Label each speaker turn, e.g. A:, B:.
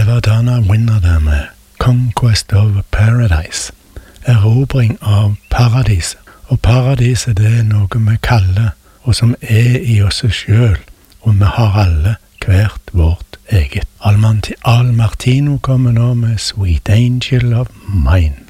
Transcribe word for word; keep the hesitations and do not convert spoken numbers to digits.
A: Severdana Winner med Conquest of Paradise, erobring av paradiset. Og paradiset det er noe vi kaller, og som er i oss selv, og vi har alle hvert vårt eget. Al Martino kommer nå med Sweet Angel of Mine.